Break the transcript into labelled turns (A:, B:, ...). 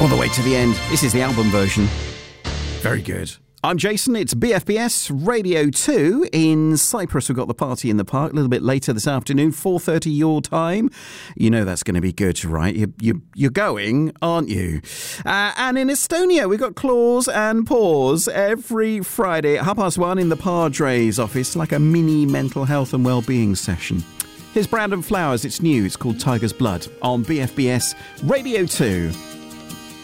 A: All the way to the end. This is the album version. Very good. I'm Jason, it's BFBS Radio 2 in Cyprus. We've got the party in the park a little bit later this afternoon, 4:30 your time. You know that's going to be good, right? You're going, aren't you? And in Estonia, we've got Claws and Paws every Friday at 1:30 in the Padres office, like a mini mental health and well-being session. Here's Brandon Flowers, it's new, it's called Tiger's Blood on BFBS Radio 2.